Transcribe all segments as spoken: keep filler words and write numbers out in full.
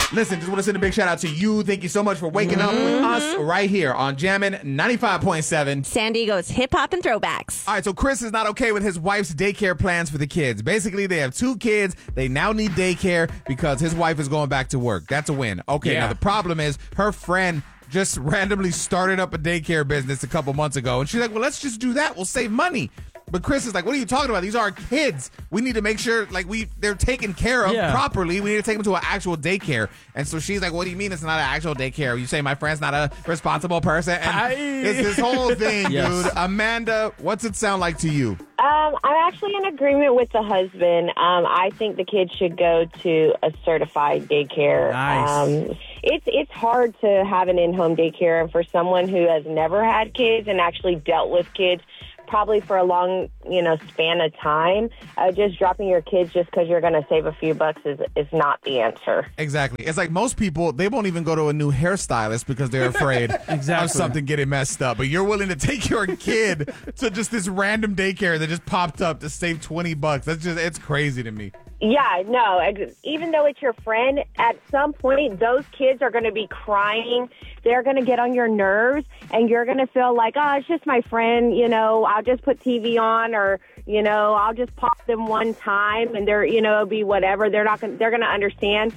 Listen, just want to send a big shout out to you. Thank you so much for waking up with us right here on Jammin' ninety-five point seven. San Diego's hip hop and throwbacks. All right, so Chris is not okay with his wife's daycare plans for the kids. Basically, they have two kids. They now need daycare because his wife is going back to work. That's a win. Okay, Yeah. now the problem is her friend just randomly started up a daycare business a couple months ago. And she's like, well, let's just do that. We'll save money. But Chris is like, what are you talking about? These are our kids. We need to make sure like we they're taken care of Yeah. properly. We need to take them to an actual daycare. And so she's like, what do you mean it's not an actual daycare? You say my friend's not a responsible person? And I- it's this whole thing, Yes. dude. Amanda, what's it sound like to you? Um, I'm actually in agreement with the husband. Um, I think the kids should go to a certified daycare. Nice. Um, it's it's hard to have an in-home daycare, and for someone who has never had kids and actually dealt with kids, probably for a long, you know, span of time, uh, just dropping your kids just because you're going to save a few bucks is is not the answer. Exactly. It's like most people, they won't even go to a new hairstylist because they're afraid Exactly. of something getting messed up. But you're willing to take your kid to just this random daycare that just popped up to save twenty bucks. That's just, it's crazy to me. Yeah, no, ex- even though it's your friend, at some point, those kids are going to be crying. They're going to get on your nerves, and you're going to feel like, oh, it's just my friend, you know, I'll just put T V on, or, you know, I'll just pop them one time, and they're, you know, it'll be whatever. They're not going they're going to understand.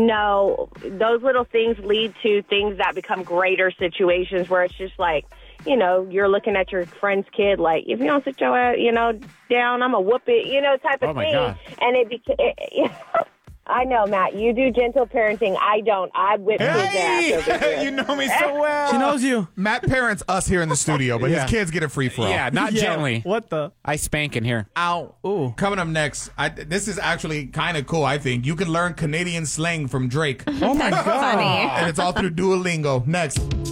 No, those little things lead to things that become greater situations where it's just like, you know, you're looking at your friend's kid like, if you don't sit your, uh, you know, down, I'm going to whoop it, you know, type of Oh, my thing. God. And it became, I know, Matt, you do gentle parenting. I don't. I whip his ass over here. You know me so well. She knows you. Matt parents us here in the studio, but Yeah. his kids get a free for all. Yeah, not Yo, gently. What the? I spank in here. Ow. Ooh. Coming up next, I, this is actually kind of cool, I think. You can learn Canadian slang from Drake. Oh, my God. Funny. And it's all through Duolingo. Next.